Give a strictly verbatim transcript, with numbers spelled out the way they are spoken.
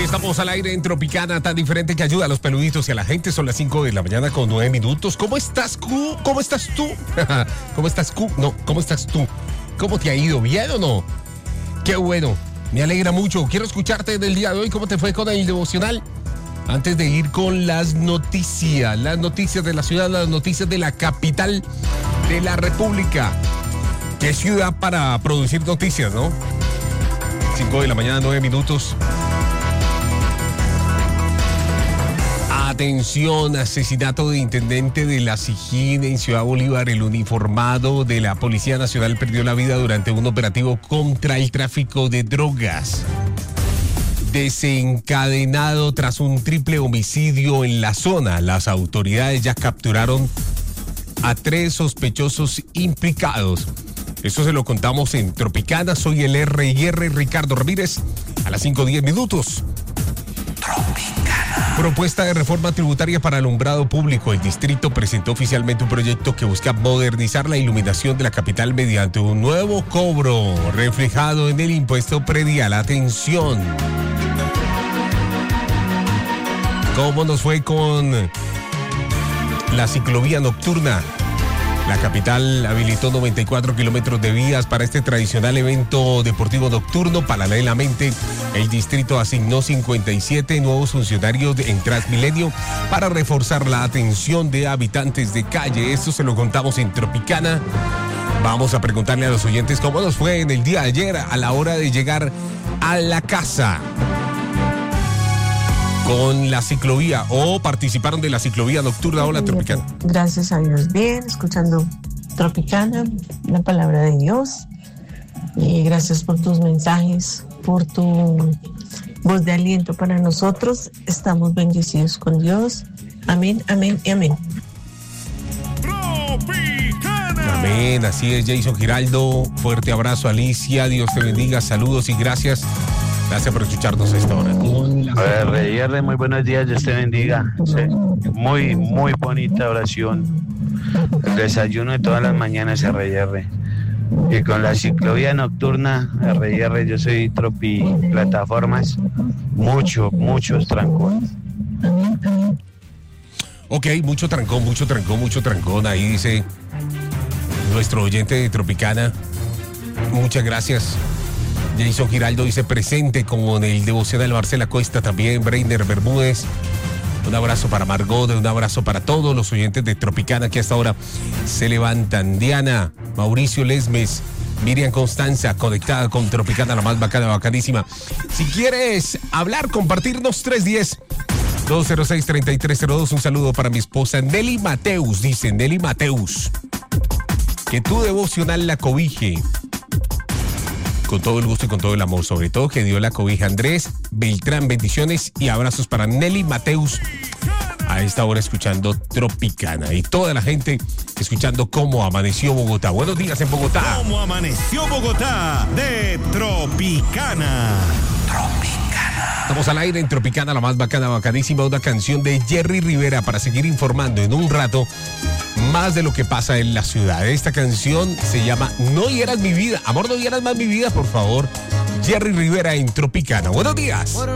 estamos al aire en Tropicana, tan diferente que ayuda a los peluditos y a la gente. Son las cinco de la mañana con nueve minutos. ¿Cómo estás, Q? ¿Cómo estás tú? ¿Cómo estás, Q? No, ¿cómo estás tú? ¿Cómo te ha ido? ¿Bien o no? Qué bueno, me alegra mucho. Quiero escucharte del día de hoy. ¿Cómo te fue con el devocional? Antes de ir con las noticias, las noticias de la ciudad, las noticias de la capital de la República. ¿Qué ciudad para producir noticias, no? cinco de la mañana, nueve minutos. Atención, asesinato de intendente de la Sijín en Ciudad Bolívar. El uniformado de la Policía Nacional perdió la vida durante un operativo contra el tráfico de drogas. Desencadenado tras un triple homicidio en la zona. Las autoridades ya capturaron a tres sospechosos implicados. Eso se lo contamos en Tropicana. Soy el R y R Ricardo Ramírez. A las cinco diez minutos. Tropicana. Propuesta de reforma tributaria para alumbrado público. El distrito presentó oficialmente un proyecto que busca modernizar la iluminación de la capital mediante un nuevo cobro reflejado en el impuesto predial. Atención. ¿Cómo nos fue con la ciclovía nocturna? La capital habilitó noventa y cuatro kilómetros de vías para este tradicional evento deportivo nocturno. Paralelamente, el distrito asignó cincuenta y siete nuevos funcionarios en Transmilenio para reforzar la atención de habitantes de calle. Esto se lo contamos en Tropicana. Vamos a preguntarle a los oyentes cómo nos fue en el día de ayer a la hora de llegar a la casa con la ciclovía o participaron de la ciclovía nocturna o la Tropicana. Gracias a Dios, bien, escuchando Tropicana, la palabra de Dios. Y gracias por tus mensajes, por tu voz de aliento para nosotros. Estamos bendecidos con Dios. Amén, amén y amén. Tropicana. Amén, así es, Jason Giraldo. Fuerte abrazo, Alicia. Dios te bendiga, saludos y gracias. Gracias por escucharnos a esta hora. A ver, R y R, muy buenos días, Dios te bendiga. Sí, muy, muy bonita oración. El desayuno de todas las mañanas, R y R. Y con la ciclovía nocturna, R y R, yo soy Tropi Plataformas. Mucho, muchos trancones. Ok, mucho trancón, mucho trancón, mucho trancón. Ahí dice nuestro oyente de Tropicana. Muchas gracias. Jason Giraldo dice presente con el devocional Marcela Cuesta también, Breiner Bermúdez. Un abrazo para Margot, un abrazo para todos los oyentes de Tropicana que hasta ahora se levantan. Diana, Mauricio Lesmes, Miriam Constanza, conectada con Tropicana, la más bacana, bacanísima. Si quieres hablar, compartirnos tres uno cero, dos cero seis, tres tres cero dos. Un saludo para mi esposa Nelly Mateus, dice Nelly Mateus. Que tu devocional la cobije. Con todo el gusto y con todo el amor, sobre todo que dio la cobija. Andrés Beltrán, bendiciones y abrazos para Nelly Mateus a esta hora escuchando Tropicana y toda la gente escuchando cómo amaneció Bogotá. Buenos días en Bogotá. Cómo amaneció Bogotá de Tropicana. Tropicana. Estamos al aire en Tropicana, la más bacana, bacanísima, una canción de Jerry Rivera para seguir informando en un rato más de lo que pasa en la ciudad. Esta canción se llama No hieras mi vida. Amor, no hieras más mi vida, por favor. Jerry Rivera en Tropicana. Buenos días.